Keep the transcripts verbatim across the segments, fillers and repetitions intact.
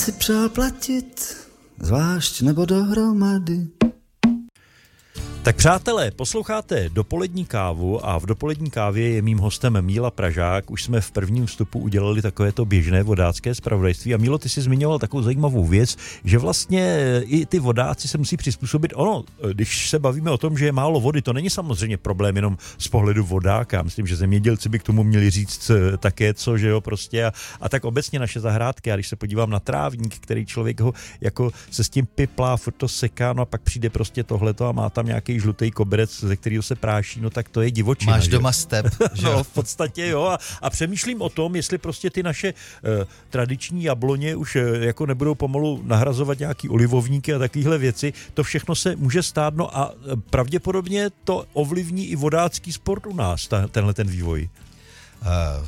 Si přál platit, zvlášť nebo dohromady. Tak přátelé, posloucháte Dopolední kávu a v Dopolední kávě je mým hostem Míla Pražák. Už jsme v prvním vstupu udělali takovéto běžné vodácké zpravodajství a Mílo, ty jsi zmiňoval takovou zajímavou věc, že vlastně i ty vodáci se musí přizpůsobit. Ono, když se bavíme o tom, že je málo vody, to není samozřejmě problém jenom z pohledu vodáka. Myslím, že zemědělci by k tomu měli říct také co, že jo, prostě a, a tak obecně naše zahrádky. A když se podívám na trávník, který člověk ho jako se s tím piplá, furt to seká, no a pak přijde prostě tohleto a má tam nějaký žlutý koberec, ze kterého se práší, no tak to je divočina. Máš že? doma step, že? No, v podstatě jo. A, a přemýšlím o tom, jestli prostě ty naše uh, tradiční jabloně už uh, jako nebudou pomalu nahrazovat nějaký olivovníky a takovéhle věci. To všechno se může stát, no a uh, pravděpodobně to ovlivní i vodácký sport u nás, ta, tenhle ten vývoj. Uh,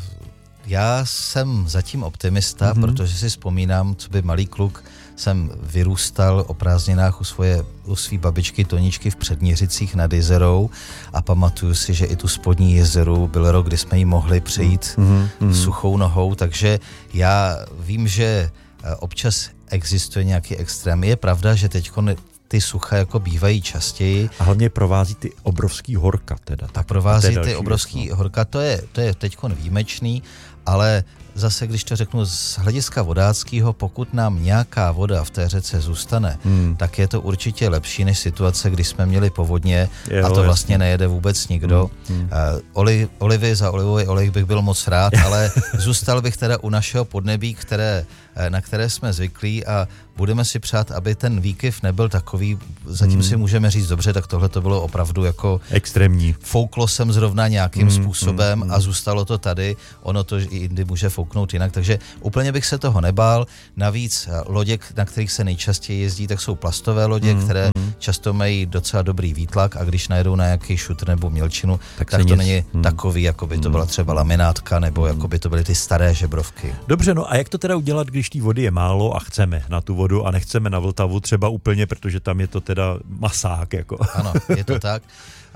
já jsem zatím optimista, mm-hmm. protože si vzpomínám, co by malý kluk jsem vyrůstal o prázdninách u svoje, u svý babičky Toničky v Předměřicích nad Jezerou a pamatuju si, že i tu spodní jezeru byl rok, kdy jsme jí mohli přejít mm-hmm. suchou nohou, takže já vím, že občas existuje nějaký extrém. Je pravda, že teď ty sucha jako bývají častěji. A hlavně provází ty obrovský horka teda. Tak provází ty obrovský věc, no. horka, to je, to je teď výjimečný, ale zase, když to řeknu z hlediska vodáckého, pokud nám nějaká voda v té řece zůstane, hmm. tak je to určitě lepší než situace, kdy jsme měli povodně jo, a to vlastně jasný. nejede vůbec nikdo. Hmm. Uh, oli, olivy za olivový olej bych byl moc rád, ale zůstal bych teda u našeho podnebí, které, na které jsme zvyklí a budeme si přát, aby ten výkyv nebyl takový, zatím hmm. si můžeme říct dobře, tak tohle to bylo opravdu jako extrémní. Fouklo jsem zrovna nějakým hmm. způsobem hmm. a zůstalo to tady, ono to i jindy může fouknout jinak, takže úplně bych se toho nebál. Navíc lodě, na kterých se nejčastěji jezdí, tak jsou plastové lodě, hmm. které hmm. často mají docela dobrý výtlak a když najedou na nějaký šutr nebo mělčinu, tak, tak to nic. není hmm. takový, jako by to byla třeba laminátka nebo hmm. jako by to byly ty staré žebrovky. Dobře, no a jak to teda udělat, když té vody je málo a chceme na tu vodu a nechceme na Vltavu třeba úplně, protože tam je to teda masák, jako. Ano, je to tak.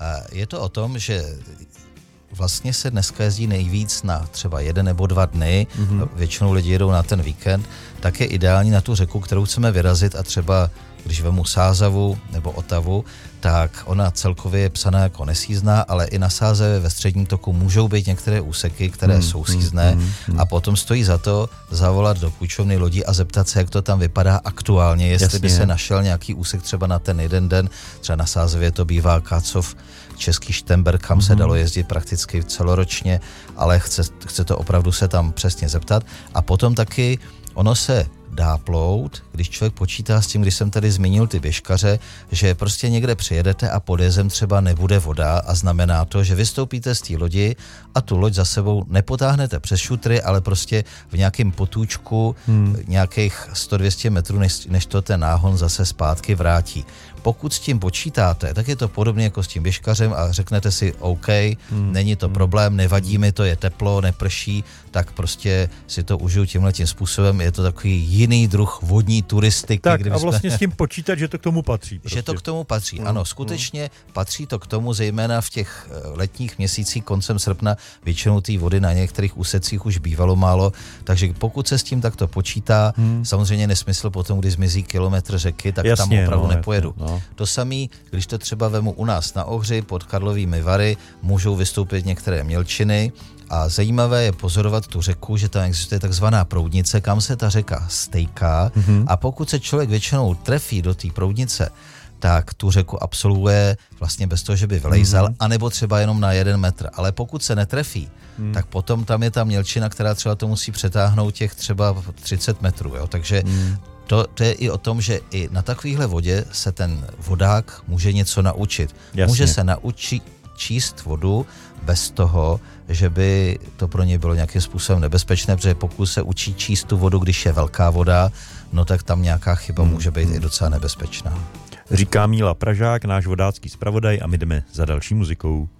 Je to o tom, že vlastně se dneska jezdí nejvíc na třeba jeden nebo dva dny, mm-hmm. většinou lidi jedou na ten víkend, tak je ideální na tu řeku, kterou chceme vyrazit a třeba, když vemu Sázavu nebo Otavu, tak ona celkově je psaná jako nesízná, ale i na Sázavě ve středním toku můžou být některé úseky, které mm, jsou sízné mm, mm, a potom stojí za to zavolat do půjčovny lodí a zeptat se, jak to tam vypadá aktuálně, jestli Jasně. by se našel nějaký úsek třeba na ten jeden den, třeba na Sázavě to bývá Kácov, Český Štemberg, kam mm. se dalo jezdit prakticky celoročně, ale chce, chce to opravdu se tam přesně zeptat a potom taky ono se dá plout, když člověk počítá s tím, když jsem tady zmínil ty běžkaře, že prostě někde přijedete a pod jezem třeba nebude voda a znamená to, že vystoupíte z té lodi a tu loď za sebou nepotáhnete přes šutry, ale prostě v nějakém potůčku hmm. nějakých sto dvě stě metrů, než, než to ten náhon zase zpátky vrátí. Pokud s tím počítáte, tak je to podobně jako s tím běžkařem a řeknete si OK, hmm. není to problém, nevadí mi to, je teplo, neprší, tak prostě si to užiju tímhletím způsobem, je to takový jiný druh vodní turistiky. Tak a vlastně jsme... s tím počítat, že to k tomu patří. Prostě. Že to k tomu patří, hmm. ano, skutečně hmm. patří to k tomu, zejména v těch letních měsících koncem srpna většinou té vody na některých úsecích už bývalo málo, takže pokud se s tím takto počítá, hmm. samozřejmě nesmysl potom, když zmizí kilometr řeky, tak jasně, tam opravdu no, nepojedu. No. To samé, když to třeba vemu u nás na Ohři pod Karlovými Vary, můžou vystoupit některé mělčiny a zajímavé je pozorovat tu řeku, že tam existuje takzvaná proudnice, kam se ta řeka stejká mm-hmm. a pokud se člověk většinou trefí do té proudnice, tak tu řeku absolvuje vlastně bez toho, že by vylejzal, mm-hmm. anebo třeba jenom na jeden metr. Ale pokud se netrefí, mm. tak potom tam je ta mělčina, která třeba to musí přetáhnout těch třeba třicet metrů. Jo? Takže mm. To, to je i o tom, že i na takovéhle vodě se ten vodák může něco naučit. Jasně. Může se naučit číst vodu bez toho, že by to pro ně bylo nějakým způsobem nebezpečné, protože pokud se učí číst tu vodu, když je velká voda, no tak tam nějaká chyba hmm. může být i docela nebezpečná. Říká Míla Pražák, náš vodácký zpravodaj a my jdeme za další muzikou.